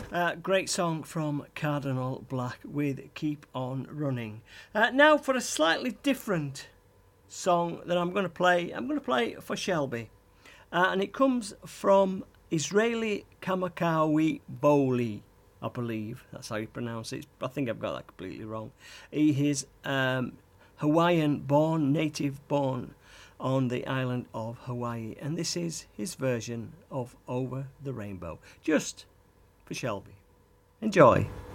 Great song from Cardinal Black with Keep On Running. Now for a slightly different song that I'm going to play. I'm going to play for Shelby. And it comes from Israeli Kamakawi Bowley, I believe. That's how you pronounce it. I think I've got that completely wrong. He is Hawaiian born, native born on the island of Hawaii. And this is his version of Over the Rainbow. Just for Shelby. Enjoy.